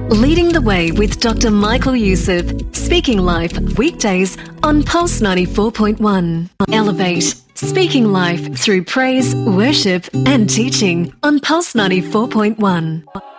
Leading the Way with Dr. Michael Youssef. Speaking Life, weekdays on Pulse 94.1. Elevate. Speaking Life through praise, worship and teaching on Pulse 94.1.